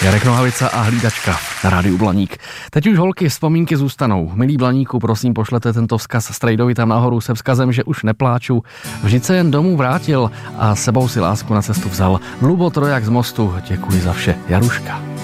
Jarek Nohavica a Hlídačka na rádiu Blaník. Teď už holky vzpomínky zůstanou. Milí Blaníku, prosím, pošlete tento vzkaz Strejdovi tam nahoru se vzkazem, že už nepláču. Vždyť se jen domů vrátil a sebou si lásku na cestu vzal. Lubo Trojak z Mostu, děkuji za vše. Jaruška.